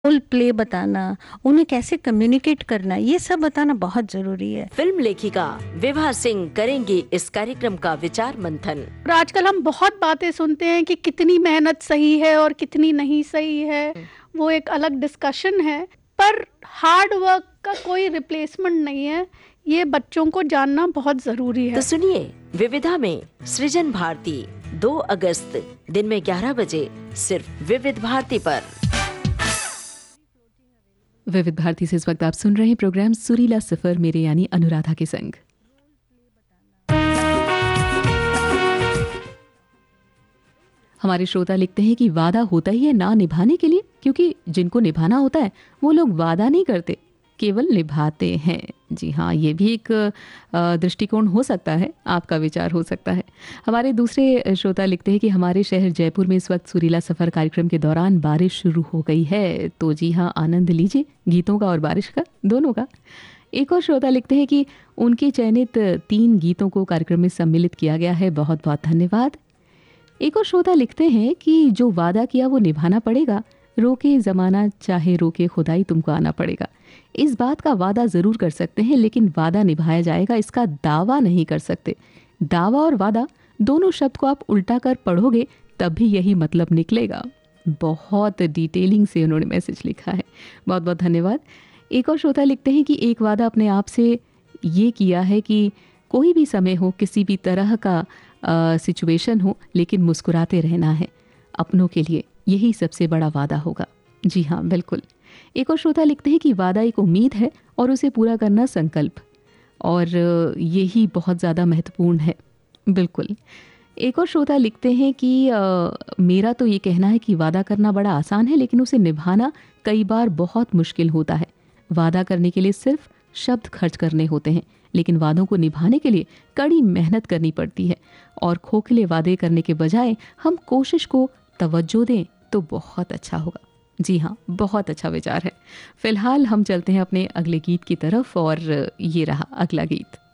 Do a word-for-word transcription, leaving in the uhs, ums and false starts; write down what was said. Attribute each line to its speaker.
Speaker 1: Role play बताना, उन्हें कैसे कम्युनिकेट करना, ये सब बताना बहुत जरूरी है।
Speaker 2: फिल्म लेखिका विभा सिंह करेंगी इस कार्यक्रम का विचार मंथन।
Speaker 3: और आजकल हम बहुत बातें सुनते हैं कि कितनी मेहनत सही है और कितनी नहीं सही है, वो एक अलग डिस्कशन है, पर हार्ड वर्क का कोई रिप्लेसमेंट नहीं है। ये बच्चों को जानना बहुत जरूरी है।
Speaker 2: तो सुनिए विविधा में सृजन भारती दो अगस्त दिन में ग्यारह बजे सिर्फ विविध भारती पर।
Speaker 4: विविध भारती से इस वक्त आप सुन रहे हैं प्रोग्राम सुरीला सफर, मेरे यानी अनुराधा के संग। हमारे श्रोता लिखते हैं कि वादा होता ही है ना निभाने के लिए, क्योंकि जिनको निभाना होता है वो लोग वादा नहीं करते, केवल निभाते हैं। जी हाँ, ये भी एक दृष्टिकोण हो सकता है, आपका विचार हो सकता है। हमारे दूसरे श्रोता लिखते हैं कि हमारे शहर जयपुर में इस वक्त सुरीला सफ़र कार्यक्रम के दौरान बारिश शुरू हो गई है, तो जी हाँ, आनंद लीजिए गीतों का और बारिश का, दोनों का। एक और श्रोता लिखते हैं कि उनके चयनित तीन गीतों को कार्यक्रम में सम्मिलित किया गया है, बहुत बहुत धन्यवाद। एक और श्रोता लिखते हैं कि जो वादा किया वो निभाना पड़ेगा, रोके ज़माना चाहे रोके खुदाई तुमको आना पड़ेगा। इस बात का वादा ज़रूर कर सकते हैं, लेकिन वादा निभाया जाएगा इसका दावा नहीं कर सकते। दावा और वादा दोनों शब्द को आप उल्टा कर पढ़ोगे तब भी यही मतलब निकलेगा। बहुत डिटेलिंग से उन्होंने मैसेज लिखा है, बहुत बहुत धन्यवाद। एक और श्रोता लिखते हैं कि एक वादा अपने आप से ये किया है कि कोई भी समय हो, किसी भी तरह का सिचुएशन हो, लेकिन मुस्कुराते रहना है अपनों के लिए, यही सबसे बड़ा वादा होगा। जी हाँ, बिल्कुल। एक और श्रोता लिखते हैं कि वादा एक उम्मीद है और उसे पूरा करना संकल्प, और यही बहुत ज़्यादा महत्वपूर्ण है। बिल्कुल। एक और श्रोता लिखते हैं कि आ, मेरा तो ये कहना है कि वादा करना बड़ा आसान है, लेकिन उसे निभाना कई बार बहुत मुश्किल होता है। वादा करने के लिए सिर्फ शब्द खर्च करने होते हैं, लेकिन वादों को निभाने के लिए कड़ी मेहनत करनी पड़ती है, और खोखले वादे करने के बजाय हम कोशिश को तवज्जो दें तो बहुत अच्छा होगा। जी हाँ, बहुत अच्छा विचार है। फिलहाल हम चलते हैं अपने अगले गीत की तरफ, और ये रहा अगला गीत।